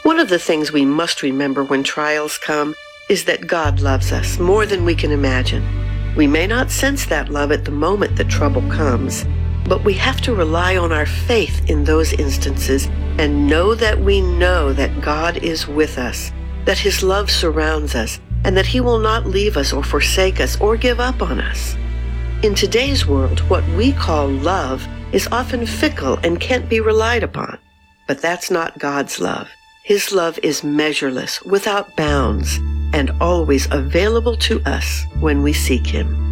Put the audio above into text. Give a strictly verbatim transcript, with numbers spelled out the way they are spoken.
One of the things we must remember when trials come is that God loves us more than we can imagine. We may not sense that love at the moment that trouble comes, but we have to rely on our faith in those instances and know that we know that God is with us, that His love surrounds us, and that He will not leave us or forsake us or give up on us. In today's world, what we call love is often fickle and can't be relied upon. But that's not God's love. His love is measureless, without bounds, and always available to us when we seek Him.